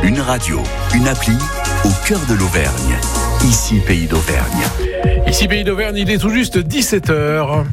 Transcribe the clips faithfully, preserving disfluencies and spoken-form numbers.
Une radio, une appli au cœur de l'Auvergne. Ici Pays d'Auvergne. Ici Pays d'Auvergne, il est tout juste dix-sept heures.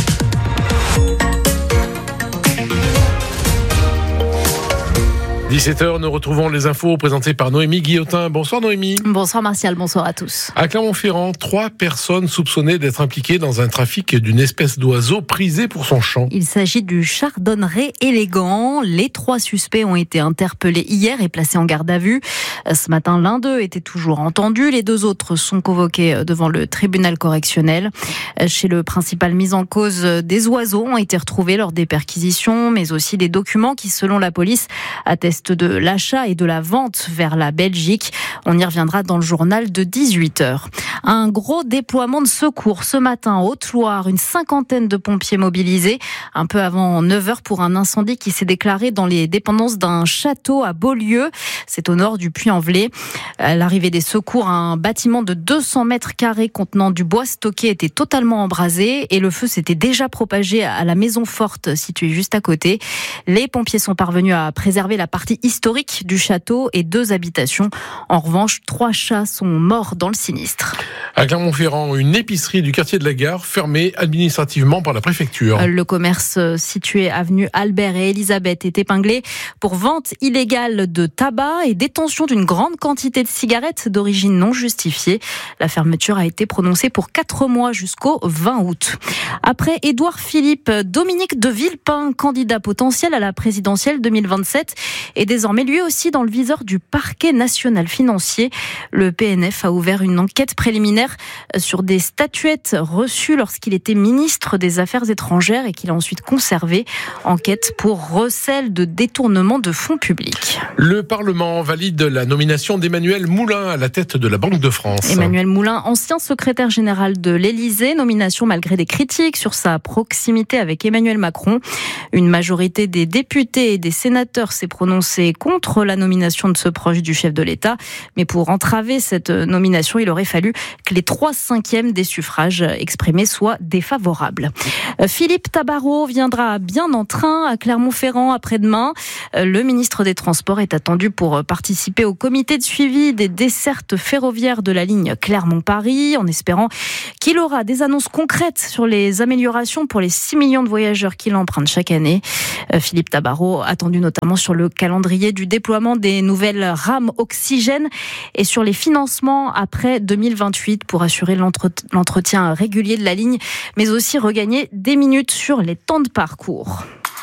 dix-sept heures, nous retrouvons les infos présentées par Noémie Guillotin. Bonsoir Noémie. Bonsoir Martial, bonsoir à tous. À Clermont-Ferrand, trois personnes soupçonnées d'être impliquées dans un trafic d'une espèce d'oiseau prisé pour son chant. Il s'agit du chardonneret élégant. Les trois suspects ont été interpellés hier et placés en garde à vue. Ce matin, l'un d'eux était toujours entendu. Les deux autres sont convoqués devant le tribunal correctionnel. Chez le principal mis en cause, des oiseaux ont été retrouvés lors des perquisitions, mais aussi des documents qui, selon la police, attestent de l'achat et de la vente vers la Belgique. On y reviendra dans le journal de dix-huit heures. Un gros déploiement de secours ce matin en Haute-Loire. Une cinquantaine de pompiers mobilisés un peu avant neuf heures pour un incendie qui s'est déclaré dans les dépendances d'un château à Beaulieu. C'est au nord du Puy-en-Velay. À l'arrivée des secours, un bâtiment de deux cents mètres carrés contenant du bois stocké était totalement embrasé et le feu s'était déjà propagé à la maison forte située juste à côté. Les pompiers sont parvenus à préserver la partie historique du château et deux habitations. En revanche, trois chats sont morts dans le sinistre. À Clermont-Ferrand, une épicerie du quartier de la Gare fermée administrativement par la préfecture. Le commerce situé avenue Albert et Elisabeth est épinglé pour vente illégale de tabac et détention d'une grande quantité de cigarettes d'origine non justifiée. La fermeture a été prononcée pour quatre mois jusqu'au vingt août. Après Édouard Philippe, Dominique de Villepin, candidat potentiel à la présidentielle deux mille vingt-sept, est désormais lui aussi dans le viseur du parquet national financier. Le P N F a ouvert une enquête préliminaire sur des statuettes reçues lorsqu'il était ministre des Affaires étrangères et qu'il a ensuite conservé. Enquête pour recel de détournement de fonds publics. Le Parlement valide la nomination d'Emmanuel Moulin à la tête de la Banque de France. Emmanuel Moulin, ancien secrétaire général de l'Élysée, nomination malgré des critiques sur sa proximité avec Emmanuel Macron. Une majorité des députés et des sénateurs s'est prononcée contre la nomination de ce proche du chef de l'État. Mais pour entraver cette nomination, il aurait fallu que les trois cinquièmes des suffrages exprimés soient défavorables. Philippe Tabarot viendra bien en train à Clermont-Ferrand après-demain. Le ministre des Transports est attendu pour participer au comité de suivi des dessertes ferroviaires de la ligne Clermont-Paris, en espérant qu'il aura des annonces concrètes sur les améliorations pour les six millions de voyageurs qui l'empruntent chaque année. Philippe Tabarot, attendu notamment sur le calendrier du déploiement des nouvelles rames oxygène et sur les financements après deux mille vingt-huit pour assurer l'entretien régulier de la ligne, mais aussi regagner des minutes sur les temps de parcours.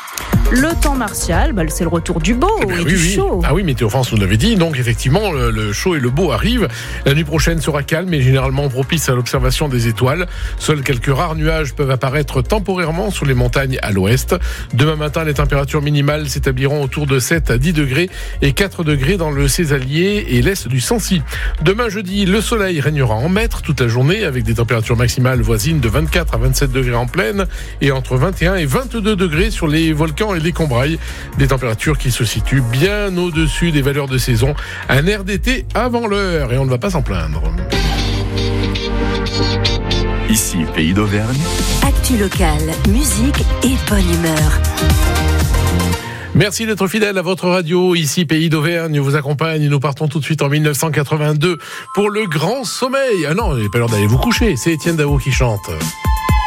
Le temps Martial, bah c'est le retour du beau eh ben et oui, du oui. chaud. Ah oui, Météo France nous l'avait dit. Donc effectivement, le, le chaud et le beau arrivent. La nuit prochaine sera calme et généralement propice à l'observation des étoiles. Seuls quelques rares nuages peuvent apparaître temporairement sur les montagnes à l'ouest. Demain matin, les températures minimales s'établiront autour de sept à dix degrés et quatre degrés dans le Césalier et l'est du Sancy. Demain jeudi, le soleil régnera en maître toute la journée avec des températures maximales voisines de vingt-quatre à vingt-sept degrés en plaine et entre vingt et un et vingt-deux degrés sur les volcans et les Combrailles, des températures qui se situent bien au-dessus des valeurs de saison. Un air d'été avant l'heure et on ne va pas s'en plaindre. Ici Pays d'Auvergne. Actu locale, musique et bonne humeur. Merci d'être fidèle à votre radio. Ici Pays d'Auvergne vous accompagne. Nous partons tout de suite en mille neuf cent quatre-vingt-deux pour le grand sommeil. Ah non, il n'est pas l'heure d'aller vous coucher. C'est Étienne Dao qui chante.